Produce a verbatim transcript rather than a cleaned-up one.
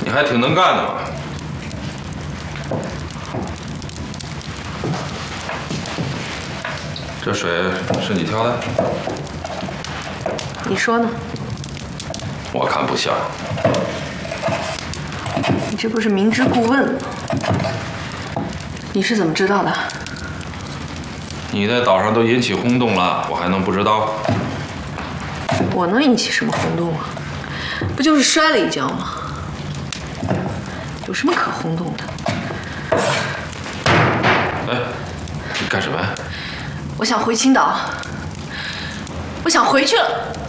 你还挺能干的嘛。这水是你挑的？ 你说呢？ 我看不像。 你这不是明知故问吗？你是怎么知道的？ 你在岛上都引起轰动了，我还能不知道？ 我能引起什么轰动啊？不就是摔了一跤吗？有什么可轰动的？ 哎，你干什么呀？ 我想回青岛，我想回去了。